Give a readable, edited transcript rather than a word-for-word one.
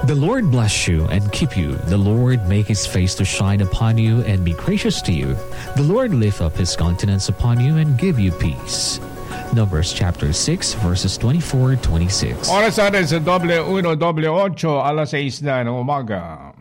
The Lord bless you and keep you. The Lord make his face to shine upon you and be gracious to you. The Lord lift up his countenance upon you and give you peace. Numbers chapter 6 verses 24-26. Oras natin sa 1:18, alas 6 na ng umaga.